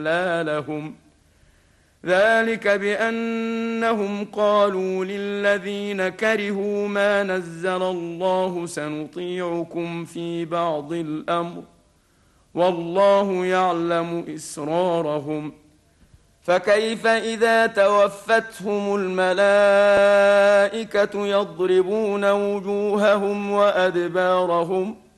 أملى لهم ذلك بأنهم قالوا للذين كرهوا ما نزل الله سنطيعكم في بعض الأمر والله يعلم إسرارهم فكيف إذا توفتهم الملائكة يضربون وجوههم وأدبارهم